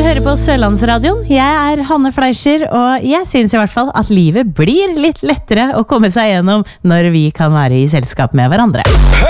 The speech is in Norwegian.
hører på Sørlandsradioen. Jeg Hanne Fleischer, og jeg synes i hvert fall at livet blir litt lettere å komme seg gjennom når vi kan være i selskap med hverandre.